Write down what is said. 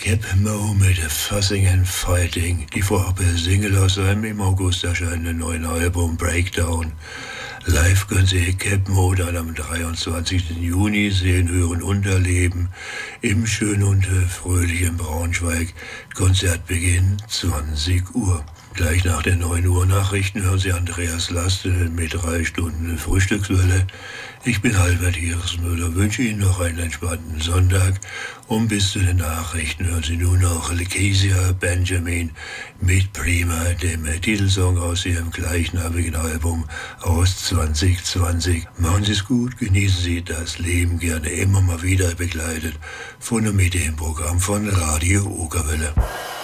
Cap Mo mit Fussing and Fighting, die vorab Single aus seinem im August erscheinenden neuen Album Breakdown. Live können Sie Cap Mo dann am 23. Juni sehen, hören und erleben im schönen und fröhlichen Braunschweig. Konzertbeginn 20 Uhr. Gleich nach den 9 Uhr Nachrichten hören Sie Andreas Laste mit 3 Stunden Frühstückswelle. Ich bin Albert Hirschmüller, wünsche Ihnen noch einen entspannten Sonntag und bis zu den Nachrichten hören Sie nun noch Kezia Benjamin mit Prima, dem Titelsong aus ihrem gleichnamigen Album aus 2020. Machen Sie es gut, genießen Sie das Leben, gerne immer mal wieder begleitet von und mit dem Programm von Radio Okerwelle.